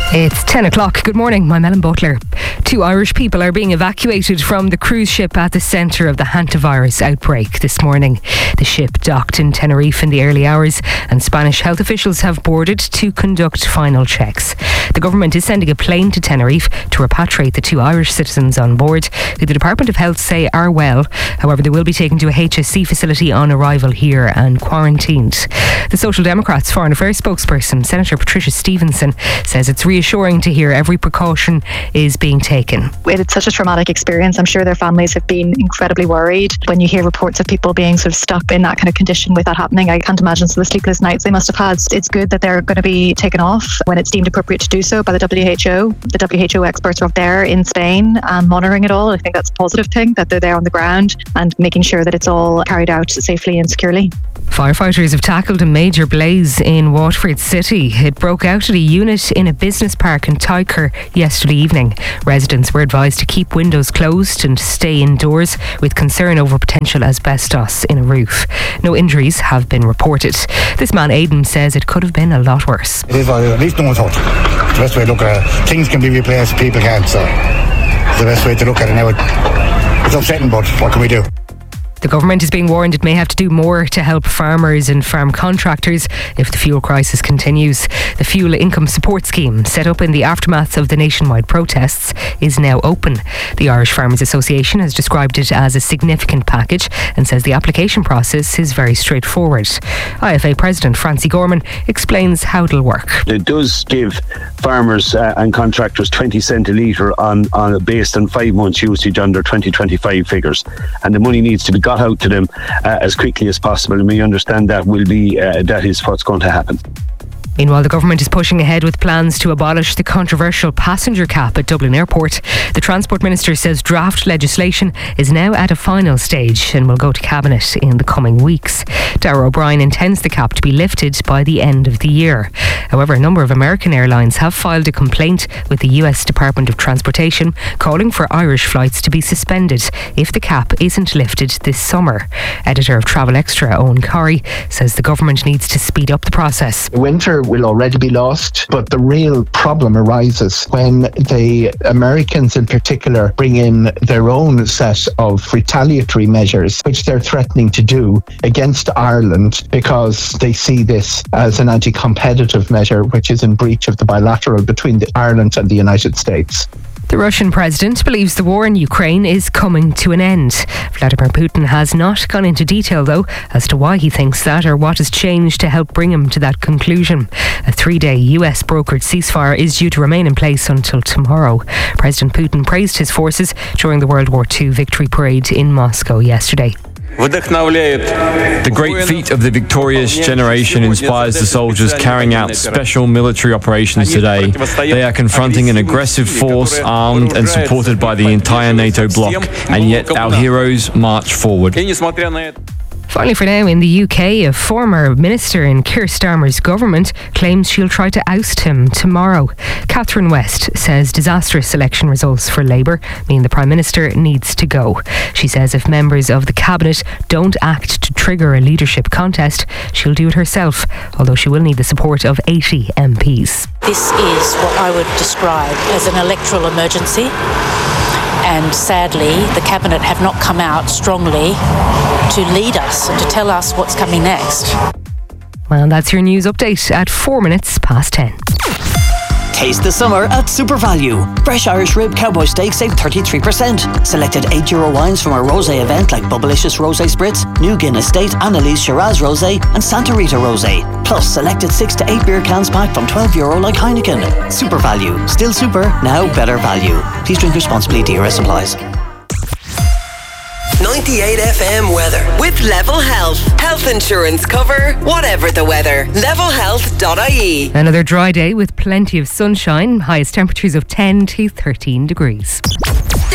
It's 10 o'clock. Good morning, I'm Ellen Butler. 2 Irish people are being evacuated from the cruise ship at the centre of the hantavirus outbreak this morning. The ship docked in Tenerife in the early hours and Spanish health officials have boarded to conduct final checks. The government is sending a plane to Tenerife to repatriate the 2 Irish citizens on board, who the Department of Health say are well. However, they will be taken to a HSC facility on arrival here and quarantined. The Social Democrats Foreign Affairs spokesperson, Senator Patricia Stevenson, says it's reassuring to hear every precaution is being taken. It's such a traumatic experience. I'm sure their families have been incredibly worried. When you hear reports of people being sort of stuck in that kind of condition with that happening, I can't imagine some of the sleepless nights they must have had. It's good that they're going to be taken off when it's deemed appropriate to do so by the WHO. The WHO experts are up there in Spain and monitoring it all. I think that's a positive thing, that they're there on the ground and making sure that it's all carried out safely and securely. Firefighters have tackled a major blaze in Waterford City. It broke out at a unit in a business park in Tyker yesterday evening. Residents were advised to keep windows closed and stay indoors, with concern over potential asbestos in a roof. No injuries have been reported. This man, Aidan, says it could have been a lot worse. It is, at least no one's hurt. The best way to look at it. Things can be replaced, people can't, so it's the best way to look at it now. It's upsetting, but what can we do? The government is being warned it may have to do more to help farmers and farm contractors if the fuel crisis continues. The Fuel Income Support Scheme, set up in the aftermath of the nationwide protests, is now open. The Irish Farmers Association has described it as a significant package and says the application process is very straightforward. IFA President Francie Gorman explains how it'll work. It does give farmers and contractors 20 cent a litre based on 5 months usage under 2025 figures, and the money needs to be got out to them as quickly as possible, and we understand that is what's going to happen. Meanwhile, the government is pushing ahead with plans to abolish the controversial passenger cap at Dublin Airport. The Transport Minister says draft legislation is now at a final stage and will go to Cabinet in the coming weeks. Darragh O'Brien intends the cap to be lifted by the end of the year. However, a number of American airlines have filed a complaint with the US Department of Transportation calling for Irish flights to be suspended if the cap isn't lifted this summer. Editor of Travel Extra, Owen Corrie, says the government needs to speed up the process. Winter will already be lost, but the real problem arises when the Americans in particular bring in their own set of retaliatory measures, which they're threatening to do against Ireland because they see this as an anti-competitive measure which is in breach of the bilateral between Ireland and the United States. The Russian president believes the war in Ukraine is coming to an end. Vladimir Putin has not gone into detail, though, as to why he thinks that or what has changed to help bring him to that conclusion. A 3-day US brokered ceasefire is due to remain in place until tomorrow. President Putin praised his forces during the World War II victory parade in Moscow yesterday. The great feat of the victorious generation inspires the soldiers carrying out special military operations today. They are confronting an aggressive force armed and supported by the entire NATO bloc, and yet our heroes march forward. Finally, for now, in the UK, a former minister in Keir Starmer's government claims she'll try to oust him tomorrow. Catherine West says disastrous election results for Labour mean the Prime Minister needs to go. She says if members of the Cabinet don't act to trigger a leadership contest, she'll do it herself, although she will need the support of 80 MPs. This is what I would describe as an electoral emergency. And sadly, the Cabinet have not come out strongly to lead us and to tell us what's coming next. Well, that's your news update at 4 minutes past 10. Taste the summer at Super Value. Fresh Irish Rib Cowboy Steak save 33%. Selected €8 wines from our rosé event like Bubblicious Rosé Spritz, New Guinness State, Annalise Shiraz Rosé and Santa Rita Rosé. Plus selected 6 to 8 beer cans pack from €12 like Heineken. Super Value. Still super, now better value. Please drink responsibly. DRS supplies. 98 FM weather with Level Health. Health insurance cover, whatever the weather. levelhealth.ie. Another dry day with plenty of sunshine. Highest temperatures of 10 to 13 degrees.